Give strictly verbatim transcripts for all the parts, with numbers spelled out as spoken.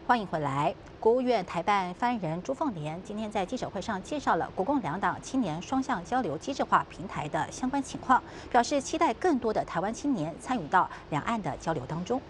欢迎回来。国务院台办发言人朱凤莲今天在记者会上介绍了国共两党青年双向交流机制化平台的相关情况，表示期待更多的台湾青年参与到两岸的交流当中。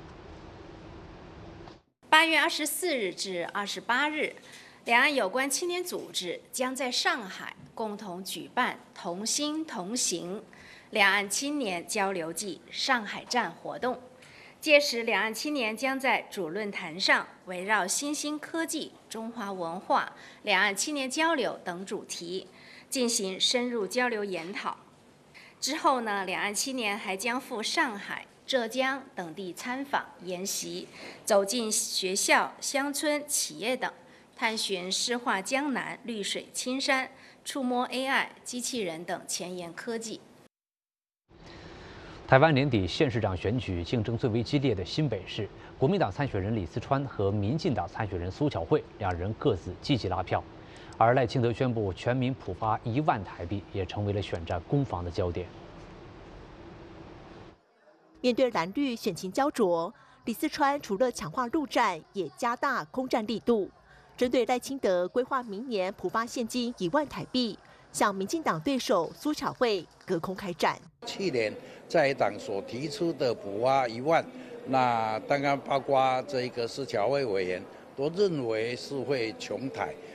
八月二十四日至二十八日，两岸有关青年组织将在上海共同举办“同心同行”两岸青年交流季上海站活动。届时，两岸青年将在主论坛上围绕新兴科技、中华文化、两岸青年交流等主题进行深入交流研讨。之后呢，两岸青年还将赴上海、浙江等地参访研习，走进学校、乡村、企业等，探寻诗画江南、绿水青山，触摸 A I、机器人等前沿科技。 台湾年底县市长选举竞争最为激烈的新北市，国民党参选人李四川和民进党参选人苏巧慧两人各自积极拉票，而赖清德宣布全民普发一万台币，也成为了选战攻防的焦点。 面对蓝绿选情焦灼，李四川除了强化陆战，也加大空战力度，针对赖清德规划明年普发现金一万台币，向民进党对手苏巧慧隔空开战。 去年在野党所提出的普发一万，那当然包括这个苏巧慧委员都认为是会穷台，